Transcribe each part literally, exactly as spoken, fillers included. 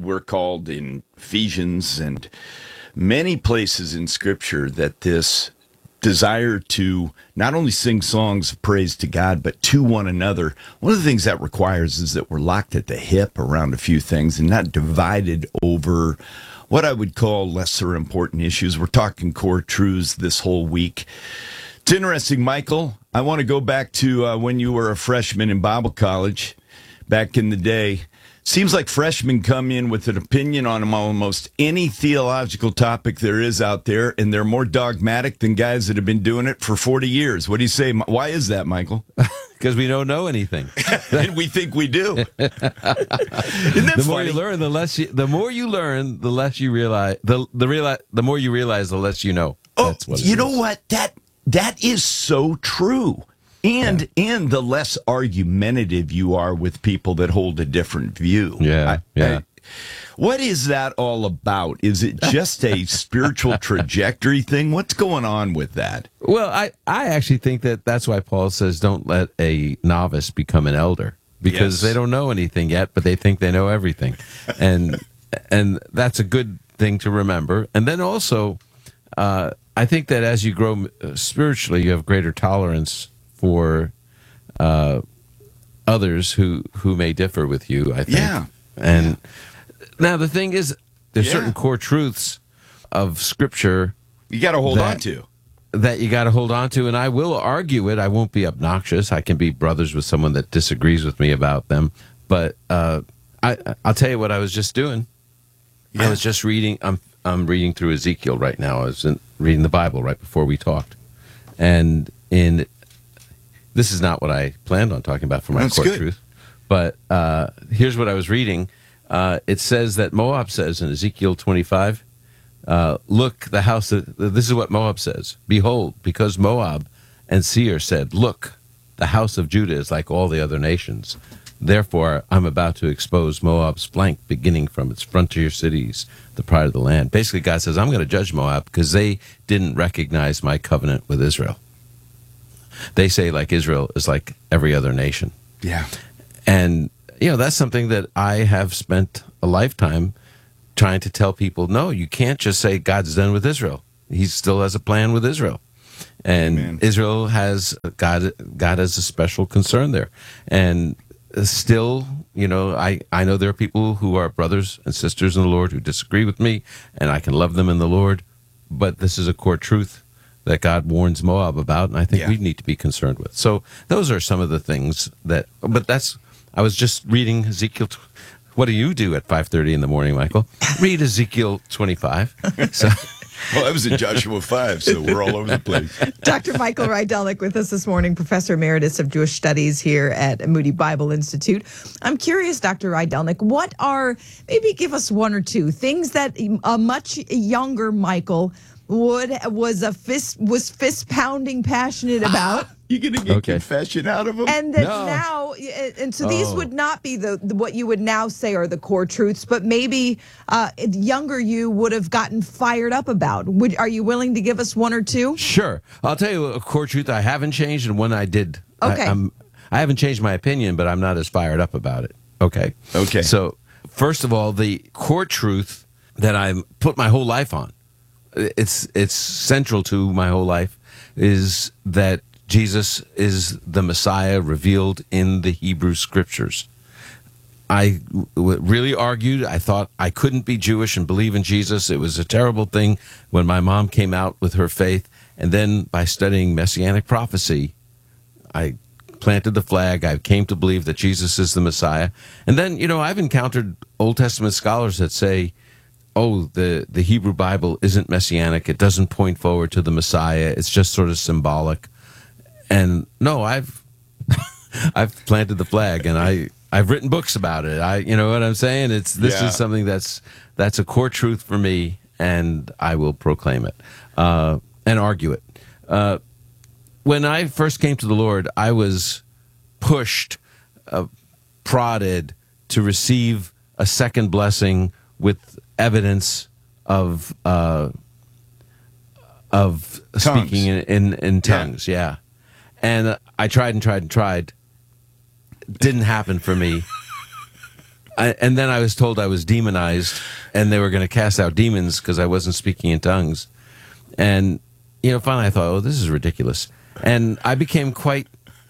we're called in Ephesians and many places in Scripture that this desire to not only sing songs of praise to God, but to one another. One of the things that requires is that we're locked at the hip around a few things and not divided over what I would call lesser important issues. We're talking core truths this whole week. It's interesting, Michael. I want to go back to uh, when you were a freshman in Bible college back in the day. Seems like freshmen come in with an opinion on almost any theological topic there is out there, and they're more dogmatic than guys that have been doing it for forty years. What do you say? Why is that, Michael? Because we don't know anything. And we think we do. Isn't that the more funny? you learn, the less you, the more you learn, the less you realize. The the realize, the more you realize, the less you know. Oh, That's what it you is. know what? That that is so true. And yeah. and the less argumentative you are with people that hold a different view. Yeah, I, yeah. I, what is that all about? Is it just a spiritual trajectory thing? What's going on with that? Well, I, I actually think that that's why Paul says don't let a novice become an elder, because yes. they don't know anything yet, but they think they know everything. And and that's a good thing to remember. And then also, uh, I think that as you grow spiritually, you have greater tolerance for uh, others who, who may differ with you, I think. Yeah. And yeah. now the thing is, there's yeah. certain core truths of Scripture you got to hold that, on to. That you got to hold on to, and I will argue it. I won't be obnoxious. I can be brothers with someone that disagrees with me about them. But uh, I, I'll tell you what I was just doing. Yeah. I was just reading. I'm I'm reading through Ezekiel right now. I was in, reading the Bible right before we talked, and in this is not what I planned on talking about for my That's core good. truth. But uh, here's what I was reading. Uh, it says that Moab says in Ezekiel twenty-five, uh, look, the house, of, this is what Moab says. Behold, because Moab and Seir said, look, the house of Judah is like all the other nations. Therefore, I'm about to expose Moab's flank, beginning from its frontier cities, the pride of the land. Basically, God says, I'm going to judge Moab because they didn't recognize my covenant with Israel. They say like Israel is like every other nation. Yeah. And, you know, that's something that I have spent a lifetime trying to tell people, no, you can't just say God's done with Israel. He still has a plan with Israel. And Amen. Israel has, God, God has a special concern there. And still, you know, I, I know there are people who are brothers and sisters in the Lord who disagree with me, and I can love them in the Lord. But this is a core truth that God warns Moab about, and I think yeah. we need to be concerned with. So those are some of the things that, but that's, I was just reading Ezekiel. What do you do at five thirty in the morning, Michael? Read Ezekiel twenty-five. So, well, I was in Joshua five, so we're all over the place. Doctor Michael Rydelnik with us this morning, Professor Emeritus of Jewish Studies here at Moody Bible Institute. I'm curious, Doctor Rydelnik, what are, maybe give us one or two things that a much younger Michael would was a fist was fist pounding passionate about. You gonna get Okay. confession out of him? And that No. now, and so these Oh. would not be the, the what you would now say are the core truths, but maybe uh, younger you would have gotten fired up about. Would are you willing to give us one or two? sure. I'll tell you a core truth I haven't changed and one I did. Okay. I, I'm, I haven't changed my opinion, but I'm not as fired up about it. Okay. Okay. So, first of all, the core truth that I put my whole life on, it's it's central to my whole life, is that Jesus is the Messiah revealed in the Hebrew Scriptures. I w- really argued. I thought I couldn't be Jewish and believe in Jesus. It was a terrible thing when my mom came out with her faith. And then by studying Messianic prophecy, I planted the flag. I came to believe that Jesus is the Messiah. And then, you know, I've encountered Old Testament scholars that say, oh, the, the Hebrew Bible isn't Messianic. It doesn't point forward to the Messiah. It's just sort of symbolic. And no, I've I've planted the flag, and I I've written books about it. I you know what I'm saying? It's this Yeah. is something that's that's a core truth for me, and I will proclaim it uh, and argue it. Uh, when I first came to the Lord, I was pushed, uh, prodded to receive a second blessing with evidence of uh, of Tongues. speaking in in, in tongues. Yeah. And uh, I tried and tried and tried. Didn't happen for me. I, and then I was told I was demonized, and they were going to cast out demons because I wasn't speaking in tongues. And, you know, finally I thought, oh, this is ridiculous. And I became quite,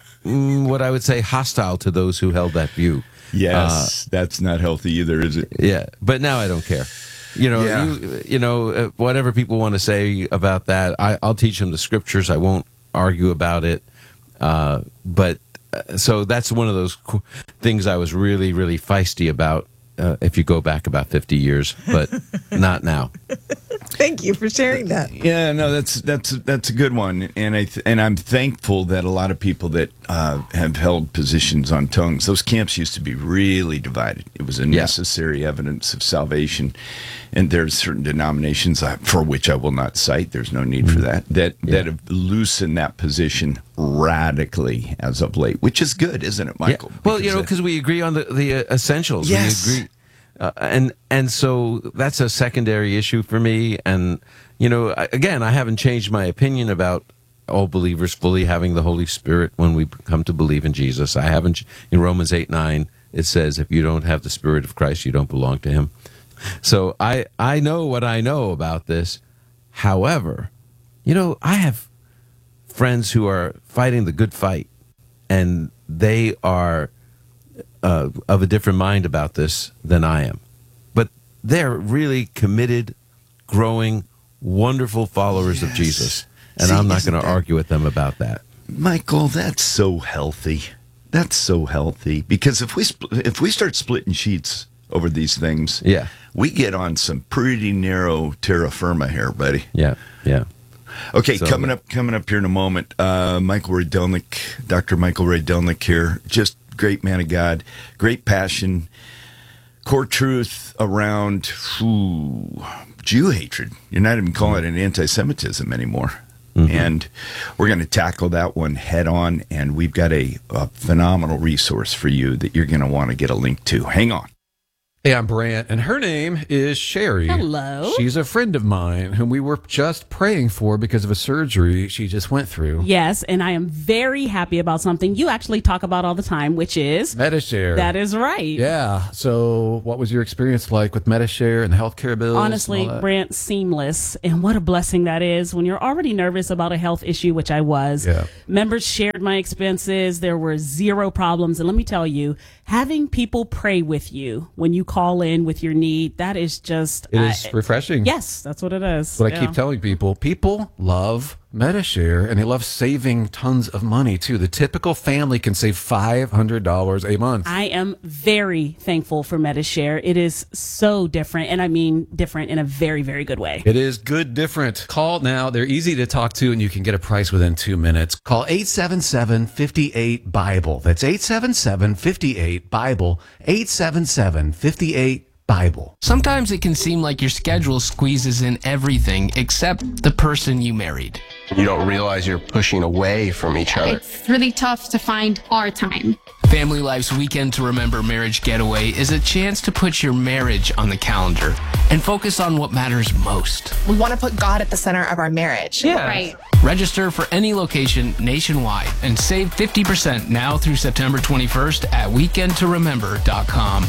mm, what I would say, hostile to those who held that view. Yes, uh, that's not healthy either, is it? Yeah, but now I don't care. You know, Yeah. you, you know, uh, whatever people want to say about that, I, I'll teach them the scriptures. I won't argue about it. Uh, but uh, so that's one of those qu- things I was really, really feisty about. Uh, if you go back about fifty years, but not now. Thank you for sharing that. Yeah, no, that's that's that's a good one, and I th- and I'm thankful that a lot of people that uh, have held positions on tongues, those camps used to be really divided. It was a Yeah. necessary evidence of salvation, and there's certain denominations uh, for which I will not cite. There's no need for that. That Yeah. that have loosened that position radically as of late, which is good, isn't it, Michael? Yeah. Well, you know, uh, because we agree on the the uh, essentials. Yes. We agree. Uh, and and so that's a secondary issue for me. And, you know, I, again, I haven't changed my opinion about all believers fully having the Holy Spirit when we come to believe in Jesus. I haven't. In Romans eight nine, it says, if you don't have the Spirit of Christ, you don't belong to him. So I, I know what I know about this. However, you know, I have friends who are fighting the good fight, and they are Uh, of a different mind about this than I am. But they're really committed, growing, wonderful followers Yes. of Jesus. And See, I'm not isn't going to that- argue with them about that. Michael, that's so healthy. That's so healthy because if we spl- if we start splitting sheets over these things, Yeah. we get on some pretty narrow terra firma here, buddy. Yeah, yeah. Okay, So- coming up coming up here in a moment, uh, Michael Rydelnik, Doctor Michael Rydelnik here, just great man of God, great passion, core truth around whew, Jew hatred. You're not even calling it an anti-Semitism anymore. Mm-hmm. And we're going to tackle that one head on, and we've got a, a phenomenal resource for you that you're going to want to get a link to. Hang on. Hey, I'm Brant, and her name is Sherry. Hello. She's a friend of mine whom we were just praying for because of a surgery she just went through. Yes, and I am very happy about something you actually talk about all the time, which is Metashare. that is right. Yeah. So, what was your experience like with Metashare and the healthcare bills? Honestly, and all that? Brant, seamless. And what a blessing that is when you're already nervous about a health issue, which I was. Yeah. Members shared my expenses. There were zero problems. And let me tell you, having people pray with you when you call in with your need, that is just... It is I- refreshing. Yes, that's what it is. That's what I Yeah. keep telling people. People love Metashare, and they love saving tons of money, too. The typical family can save five hundred dollars a month. I am very thankful for Metashare. It is so different, and I mean different in a very, very good way. It is good different. Call now. They're easy to talk to, and you can get a price within two minutes. Call eight seven seven, five eight, Bible. That's eight seven seven, five eight, Bible. eight seven seven, five eight, Bible. Sometimes it can seem like your schedule squeezes in everything except the person you married. You don't realize you're pushing away from each other. It's really tough to find our time. Family Life's Weekend to Remember Marriage Getaway is a chance to put your marriage on the calendar and focus on what matters most. We want to put God at the center of our marriage. Right. Register for any location nationwide and save fifty percent now through September twenty-first at weekend to remember dot com.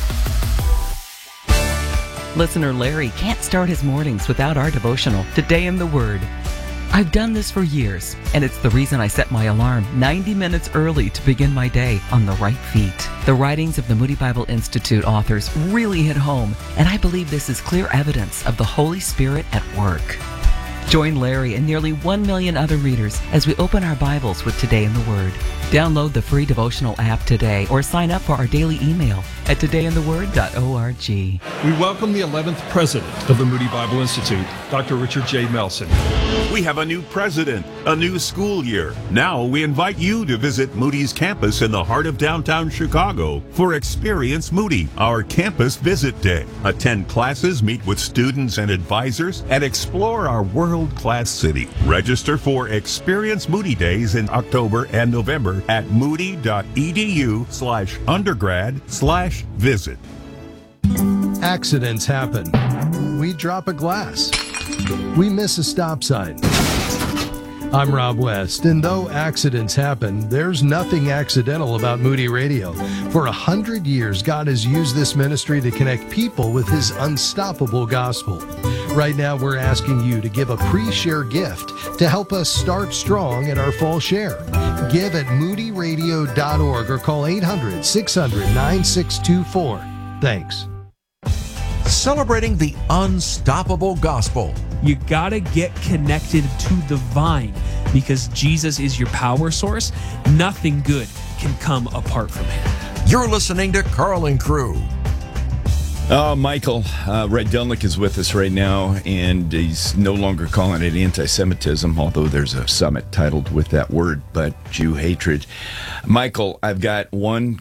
Listener Larry can't start his mornings without our devotional, Today in the Word. I've done this for years, and it's the reason I set my alarm ninety minutes early to begin my day on the right feet. The writings of the Moody Bible Institute authors really hit home, and I believe this is clear evidence of the Holy Spirit at work. Join Larry and nearly one million other readers as we open our Bibles with Today in the Word. Download the free devotional app today or sign up for our daily email at today in the word dot org. We welcome the eleventh president of the Moody Bible Institute, Doctor Richard J. Melson. We have a new president, a new school year. Now we invite you to visit Moody's campus in the heart of downtown Chicago for Experience Moody, our campus visit day. Attend classes, meet with students and advisors, and explore our world-class city. Register for Experience Moody Days in October and November at moody.edu slash undergrad slash visit. Accidents happen. We drop a glass. We miss a stop sign. I'm Rob West, and though accidents happen, there's nothing accidental about Moody Radio. For a hundred years, God has used this ministry to connect people with His unstoppable gospel. Right now, we're asking you to give a pre-share gift to help us start strong at our fall share. Give at moody radio dot org or call eight hundred, six hundred, nine six two four. Thanks. Celebrating the unstoppable gospel. You gotta get connected to the vine because Jesus is your power source. Nothing good can come apart from Him. You're listening to Carl and Crew. Uh, Michael uh, Rydelnik is with us right now, and he's no longer calling it anti-Semitism, although there's a summit titled with that word, but Jew hatred. Michael, I've got one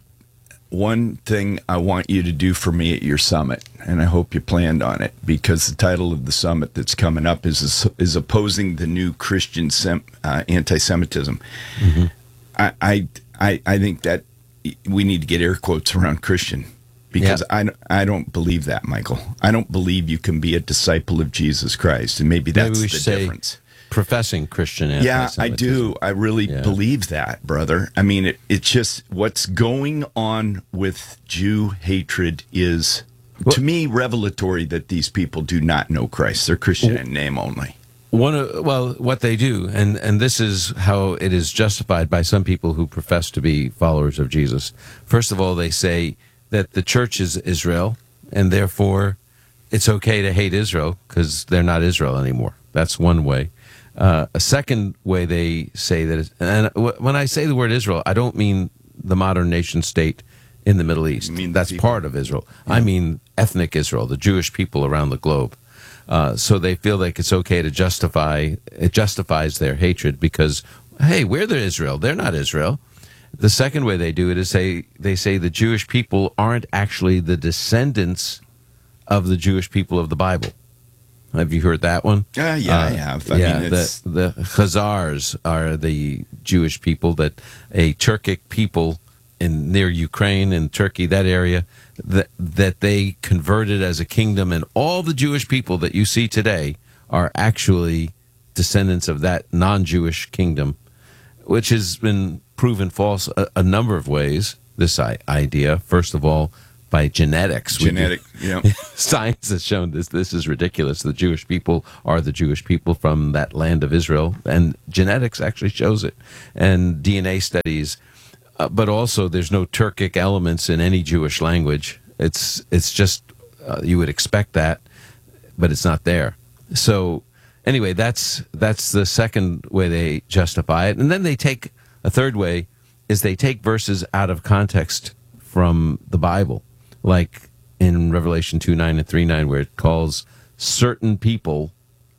one thing I want you to do for me at your summit, and I hope you planned on it, because the title of the summit that's coming up is is opposing the new Christian sem, uh, anti-Semitism. Mm-hmm. I, I I I think that we need to get air quotes around Christian. Because yeah. I, I don't believe that, Michael. I don't believe you can be a disciple of Jesus Christ, and maybe that's maybe we the say difference. Professing Christian anti-Semitism. Yeah, I do. I really yeah. believe that, brother. I mean, it, it's just what's going on with Jew hatred is, well, to me, revelatory that these people do not know Christ. They're Christian well, in name only. One of, well, what they do, and, and this is how it is justified by some people who profess to be followers of Jesus. First of all, they say that the church is Israel, and therefore it's okay to hate Israel because they're not Israel anymore. That's one way. Uh, a second way they say that, it's, and when I say the word Israel, I don't mean the modern nation state in the Middle East. That's part of Israel. Yeah. I mean ethnic Israel, the Jewish people around the globe. Uh, so they feel like it's okay to justify, it justifies their hatred because, hey, we're the Israel. They're not Israel. The second way they do it is say they say the Jewish people aren't actually the descendants of the Jewish people of the Bible. Have you heard that one? Uh, yeah, uh, I have. I yeah, mean, it's... the, the Khazars are the Jewish people, that a Turkic people in near Ukraine and Turkey, that area, that, that they converted as a kingdom, and all the Jewish people that you see today are actually descendants of that non-Jewish kingdom, which has been proven false a, a number of ways, this I- idea. First of all, by genetics. Genetic, yeah. Science has shown this. This is ridiculous. The Jewish people are the Jewish people from that land of Israel, and genetics actually shows it. And D N A studies, uh, but also there's no Turkic elements in any Jewish language. It's, it's just, uh, you would expect that, but it's not there. So anyway, that's that's the second way they justify it. And then they take, a third way is they take verses out of context from the Bible, like in Revelation two nine and three nine, where it calls certain people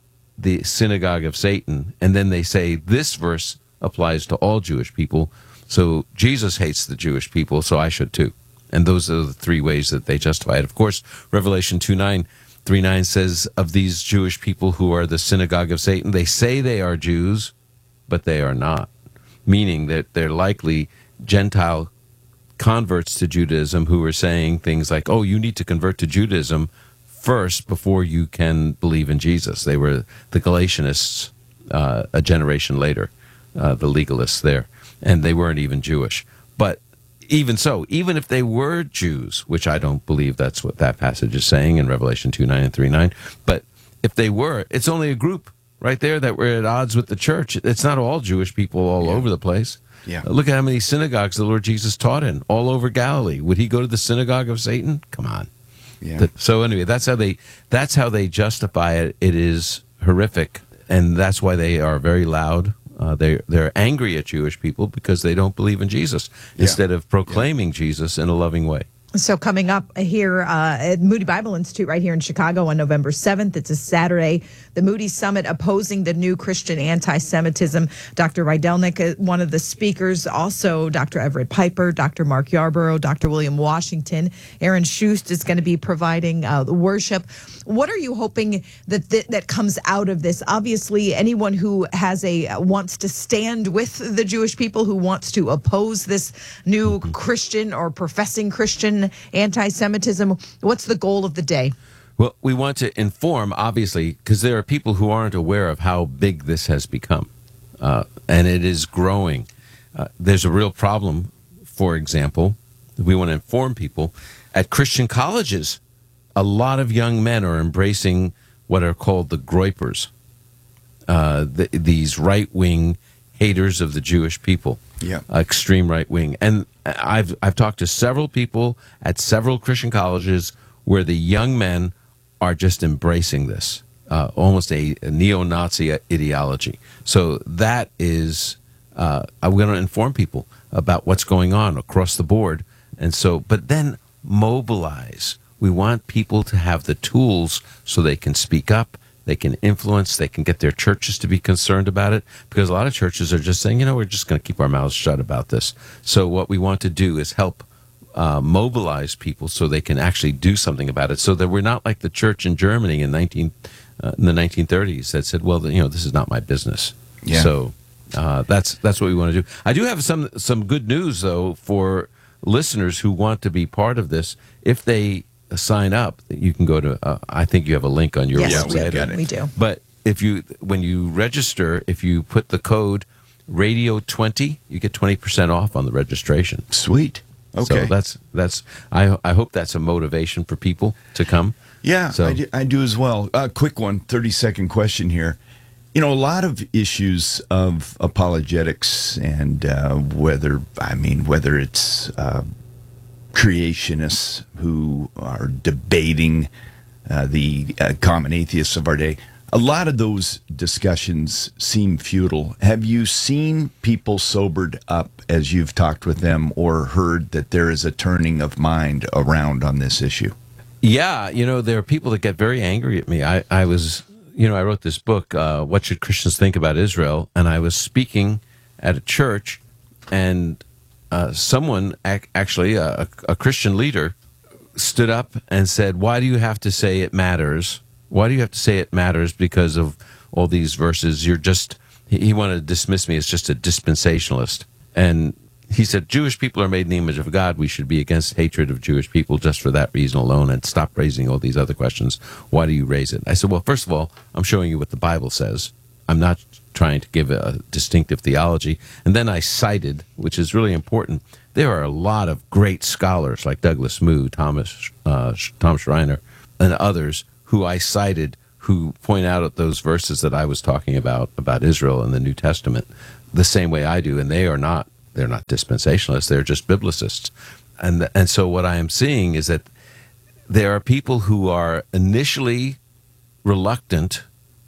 the synagogue of Satan. And then they say this verse applies to all Jewish people. So Jesus hates the Jewish people, so I should too. And those are the three ways that they justify it. Of course, Revelation two nine, three nine says of these Jewish people who are the synagogue of Satan, they say they are Jews, but they are not. Meaning that they're likely Gentile converts to Judaism who are saying things like, oh, you need to convert to Judaism first before you can believe in Jesus. They were the Galatianists uh, a generation later, uh, the legalists there, and they weren't even Jewish. But even so, even if they were Jews, which I don't believe that's what that passage is saying in Revelation two nine and three nine, but if they were, it's only a group right there that we're at odds with the church. It's not all Jewish people all yeah. over the place. Yeah. Uh, look at how many synagogues the Lord Jesus taught in all over Galilee. Would he go to the synagogue of Satan? Come on. Yeah. The, so anyway, that's how they that's how they justify it. It is horrific, and that's why they are very loud. Uh, they they're angry at Jewish people because they don't believe in Jesus yeah. instead of proclaiming yeah. Jesus in a loving way. So coming up here uh, at Moody Bible Institute right here in Chicago on November seventh, it's a Saturday, the Moody Summit opposing the new Christian anti-Semitism. Doctor Rydelnik, one of the speakers, also Doctor Everett Piper, Doctor Mark Yarborough, Doctor William Washington. Aaron Schust is going to be providing uh, the worship. What are you hoping that th- that comes out of this? Obviously, anyone who has a uh, wants to stand with the Jewish people, who wants to oppose this new Christian or professing Christian anti-Semitism, what's the goal of the day? Well, we want to inform, obviously, because there are people who aren't aware of how big this has become. uh, and it is growing. Uh, there's a real problem, for example, we want to inform people, at Christian colleges, a lot of young men are embracing what are called the groypers, uh, the, these right-wing haters of the Jewish people, yeah, extreme right-wing. And I've I've talked to several people at several Christian colleges where the young men are just embracing this, uh, almost a, a neo-Nazi ideology. So that is, uh, I'm going to inform people about what's going on across the board. And so, but then mobilize. We want people to have the tools so they can speak up, they can influence, they can get their churches to be concerned about it, because a lot of churches are just saying, you know, we're just going to keep our mouths shut about this. So what we want to do is help uh, mobilize people so they can actually do something about it, so that we're not like the church in Germany in nineteen uh, in the nineteen thirties that said, well, you know, this is not my business. Yeah. So uh, that's that's what we want to do. I do have some some good news though for listeners who want to be part of this. If they sign up, you can go to, uh, I think you have a link on your yes, website. we, we do. But if you, when you register, if you put the code radio twenty, you get twenty percent off on the registration. Sweet. Okay. So that's, that's, I, I hope that's a motivation for people to come. Yeah, so. I, do, I do as well. A uh, quick one, thirty second question here. You know, a lot of issues of apologetics and uh, whether, I mean, whether it's uh, creationists who are debating uh, the uh, common atheists of our day, a lot of those discussions seem futile. Have you seen people sobered up as you've talked with them, or heard that there is a turning of mind around on this issue? Yeah, you know, there are people that get very angry at me. I, I was, you know, I wrote this book, uh, What Should Christians Think About Israel? And I was speaking at a church, and uh, someone, ac- actually, a, a Christian leader, stood up and said, why do you have to say it matters? Why do you have to say it matters because of all these verses? You're just, he wanted to dismiss me as just a dispensationalist. And he said, Jewish people are made in the image of God. We should be against hatred of Jewish people just for that reason alone, and stop raising all these other questions. Why do you raise it? I said, well, first of all, I'm showing you what the Bible says. I'm not trying to give a distinctive theology. And then I cited, which is really important, there are a lot of great scholars like Douglas Moo, Thomas, uh, Tom Schreiner, and others who I cited, who point out at those verses that I was talking about, about Israel in the New Testament, the same way I do. And they are not, they're not dispensationalists, they're just biblicists. And, and so what I am seeing is that there are people who are initially reluctant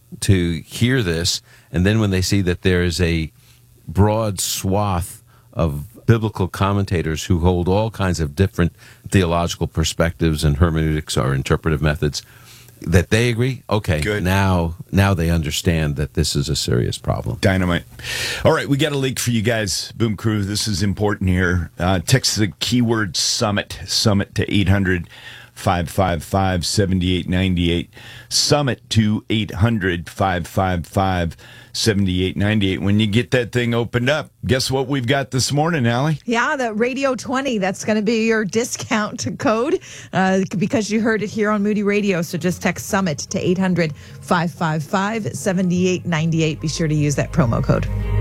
to hear this, and then when they see that there is a broad swath of biblical commentators who hold all kinds of different theological perspectives and hermeneutics or interpretive methods, that they agree, okay, Good. now now they understand that this is a serious problem. Dynamite. All right, we got a link for you guys, Boom Crew. This is important here. Uh, text the keyword Summit, Summit to eight hundred, five five five, seven eight nine eight. Summit to eight hundred, five five five, seven eight nine eight. When you get that thing opened up, guess what we've got this morning, Allie? Yeah, the Radio twenty. That's going to be your discount code uh, because you heard it here on Moody Radio. So just text Summit to eight hundred, five five five, seven eight nine eight. Be sure to use that promo code.